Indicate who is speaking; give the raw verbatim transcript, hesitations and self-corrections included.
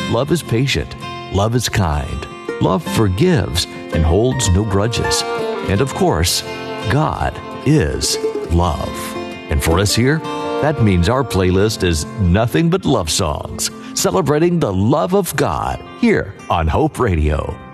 Speaker 1: love is patient, love is kind, love forgives and holds no grudges. And of course, God is love. And for us here, that means our playlist is nothing but love songs, celebrating the love of God here on Hope Radio.